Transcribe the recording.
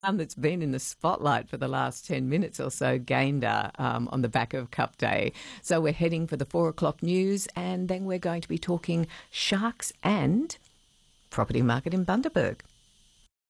That's been in the spotlight for the last 10 minutes or so, Gayndah, on the back of Cup Day. So we're heading for the 4 o'clock news, and then we're going to be talking sharks and property market in Bundaberg.